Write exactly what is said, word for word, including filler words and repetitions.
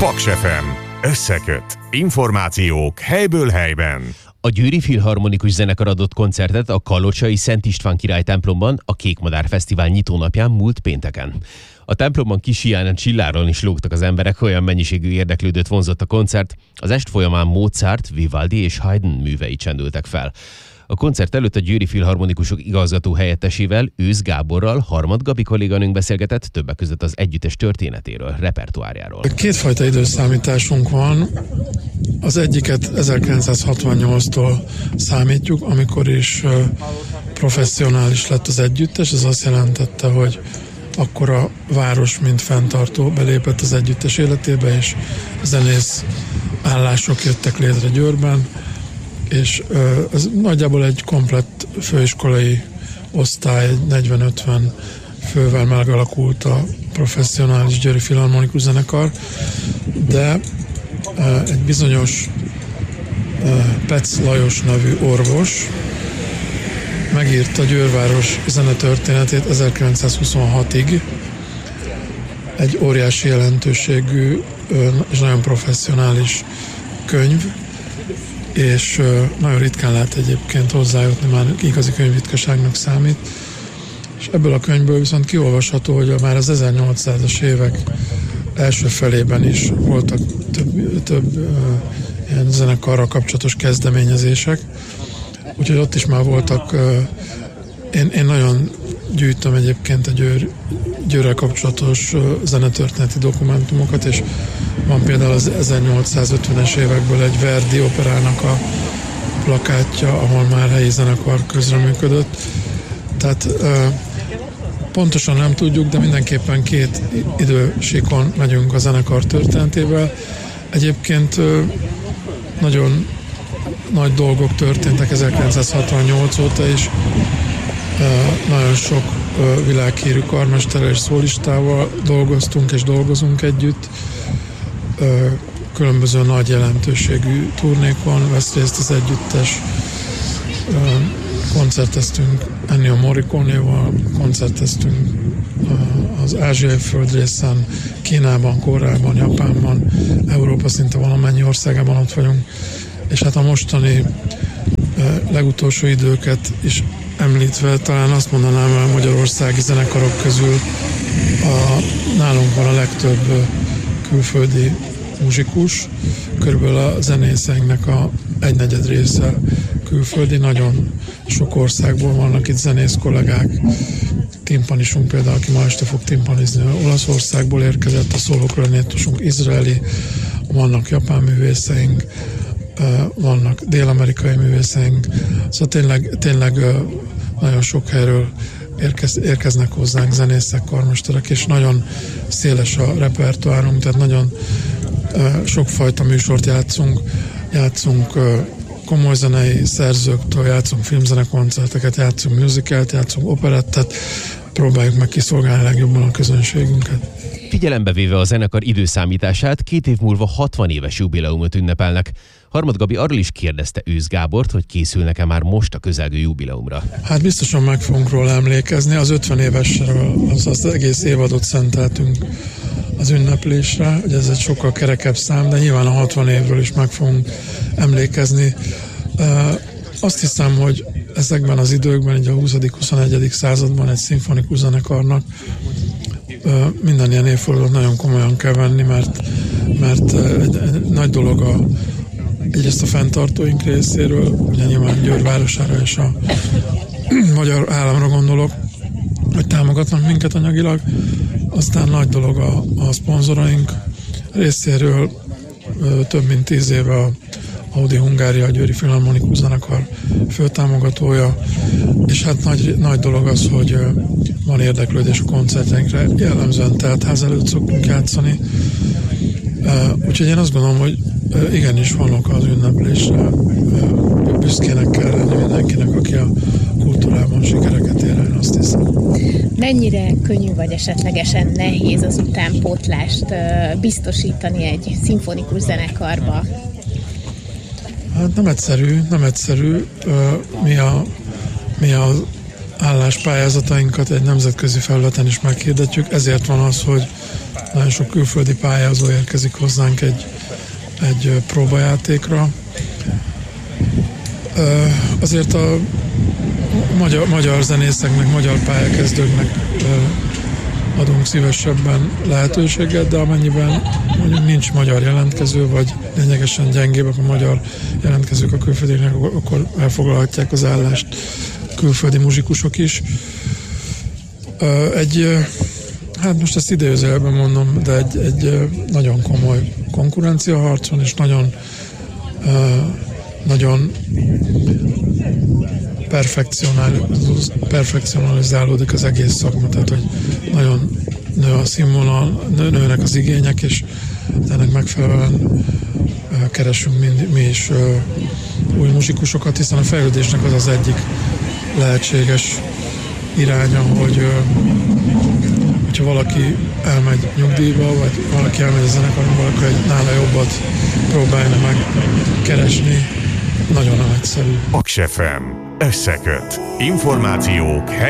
Paks ef em. Összeköt. Információk helyből helyben. A Győri Filharmonikus Zenekar adott koncertet a kalocsai Szent István Király templomban a Kékmadár Fesztivál nyitónapján múlt pénteken. A templomban kis hiányan csilláron is lógtak az emberek, olyan mennyiségű érdeklődőt vonzott a koncert. Az est folyamán Mozart, Vivaldi és Haydn művei csendültek fel. A koncert előtt a Győri Filharmonikusok igazgató helyettesével, Ősz Gáborral Harmad Gabi kolléganőnk beszélgetett többek között az együttes történetéről, repertoárjáról. Kétfajta időszámításunk van. Az egyiket ezerkilencszázhatvannyolctól számítjuk, amikor is professzionális lett az együttes. Ez azt jelentette, hogy akkor a város, mint fenntartó belépett az együttes életébe, és zenész állások jöttek létre Győrben, és ez nagyjából egy komplett főiskolai osztály, egy negyven-ötven fővel megalakult a professzionális Győri Filharmonikus Zenekar, de egy bizonyos Pec Lajos nevű orvos megírta Győrváros zenetörténetét ezerkilencszázhuszonhatig, egy óriási jelentőségű és nagyon professzionális könyv, és nagyon ritkán lehet egyébként hozzájutni, már igazi könyvritkaságnak számít. És ebből a könyvből viszont kiolvasható, hogy már az ezernyolcszázas évek első felében is voltak több, több uh, ilyen zenekarral kapcsolatos kezdeményezések. Úgyhogy ott is már voltak, uh, én, én nagyon gyűjtöm egyébként a Győr, Győrrel kapcsolatos uh, zenetörténeti dokumentumokat, és van például az ezernyolcszázötvenes évekből egy Verdi operának a plakátja, ahol már helyi zenekar közreműködött. Tehát uh, pontosan nem tudjuk, de mindenképpen két idősíkon megyünk a zenekar történetével. Egyébként uh, nagyon nagy dolgok történtek ezerkilencszázhatvannyolc óta is. Uh, nagyon sok uh, világhírű karmesterrel és szólistával dolgoztunk és dolgozunk együtt. Uh, különböző nagy jelentőségű turnékon vesz részt az együttes. Uh, koncerteztünk Ennio Morricone-val, koncerteztünk uh, az ázsiai földrészen, Kínában, Koreában, Japánban, Európa szinte valamennyi országában ott vagyunk. És hát a mostani uh, legutolsó időket is említve, talán azt mondanám, hogy a magyarországi zenekarok közül a, nálunk van a legtöbb uh, külföldi muzsikus, körülbelül a zenészeinknek a egynegyed része külföldi, nagyon sok országból vannak itt zenész kollégák. Timpanisunk például, aki ma este fog timpanizni, Olaszországból érkezett, a szólóklarinétusunk izraeli, vannak japán művészeink, vannak dél-amerikai művészeink, szóval tényleg, tényleg nagyon sok helyről érkez, érkeznek hozzánk zenészek, karmesterek, és nagyon széles a repertoárunk, tehát nagyon sokfajta műsort játszunk, játszunk komoly zenei szerzőktől, játszunk filmzenekoncerteket, játszunk musicalt, játszunk operettet, próbáljuk meg kiszolgálni legjobban a közönségünket. Figyelembe véve a zenekar időszámítását, két év múlva hatvan éves jubileumot ünnepelnek. Harmad Gabi arról is kérdezte Ősz Gábort, hogy készülnek-e már most a közelgő jubileumra. Hát biztosan meg fogunk róla emlékezni. Az ötven évesről az, az egész évadot szenteltünk az ünneplésre, hogy ez egy sokkal kerekebb szám, de nyilván a hatvan évről is meg fogunk emlékezni. Azt hiszem, hogy ezekben az időkben, így a huszadik-huszonegyedik században egy szimfonikus zenekarnak minden ilyen évfordulót nagyon komolyan kell venni, mert, mert egy, egy nagy dolog a, egyrészt a fenntartóink részéről, ugye nyilván Győr városára és a magyar államra gondolok, hogy támogatnak minket anyagilag, aztán nagy dolog a, a szponzoraink részéről, több mint tíz éve a Audi Hungária, a Győri Filharmonikus Zenekar főtámogatója, és hát nagy, nagy dolog az, hogy van érdeklődés a koncertjeinkre, jellemzően teltház előtt szoktunk játszani, úgyhogy én azt gondolom, hogy igenis vannak az ünneplésre, büszkének kell lenni mindenkinek, aki a kultúrában sikereket ér el, azt hiszem. Mennyire könnyű vagy esetlegesen nehéz az utánpótlást biztosítani egy szimfonikus zenekarba? Hát nem egyszerű, nem egyszerű. Mi, a, mi az álláspályázatainkat egy nemzetközi felületen is meghirdetjük, ezért van az, hogy nagyon sok külföldi pályázó érkezik hozzánk egy, egy próbajátékra. Azért a magyar, magyar zenészeknek, magyar pályakezdőknek adunk szívesebben lehetőséget, de amennyiben mondjuk nincs magyar jelentkező, vagy lényegesen gyengébbek a magyar jelentkezők a külföldieknek, akkor elfoglalhatják az állást külföldi muzsikusok is. Egy, hát most ezt idézőjelben mondom, de egy, egy nagyon komoly konkurenciaharc van, és nagyon, nagyon perfekcionalizálódik az egész szakma, tehát hogy nagyon nő a színvonal, nőnek az igények, és ennek megfelelően keresünk mi, mi is új muzsikusokat, hiszen a fejlődésnek az az egyik lehetséges iránya, hogy hogyha valaki elmegy nyugdíjba, vagy valaki elmegy a zenekarba, akkor egy nála jobbat próbáljon meg keresni. Nagyon nagyszerű. Aksefem összeköt. Információk